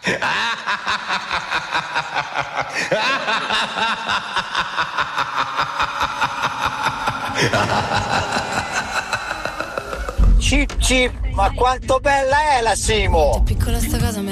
Cip cip, ma quanto bella è la Simo! Piccola sta casa